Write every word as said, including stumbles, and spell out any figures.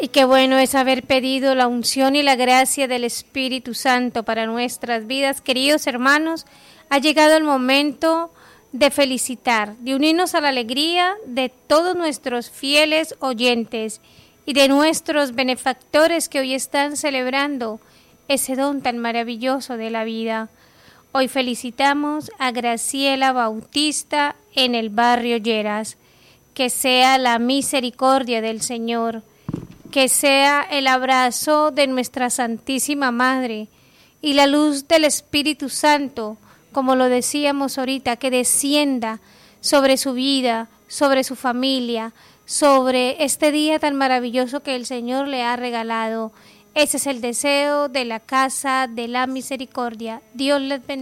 Y qué bueno es haber pedido la unción y la gracia del Espíritu Santo para nuestras vidas. Queridos hermanos, ha llegado el momento de felicitar, de unirnos a la alegría de todos nuestros fieles oyentes y de nuestros benefactores que hoy están celebrando ese don tan maravilloso de la vida. Hoy felicitamos a Graciela Bautista en el barrio Lleras. Que sea la misericordia del Señor, que sea el abrazo de nuestra Santísima Madre y la luz del Espíritu Santo, como lo decíamos ahorita, que descienda sobre su vida, sobre su familia, sobre este día tan maravilloso que el Señor le ha regalado. Ese es el deseo de la Casa de la Misericordia. Dios les bendiga.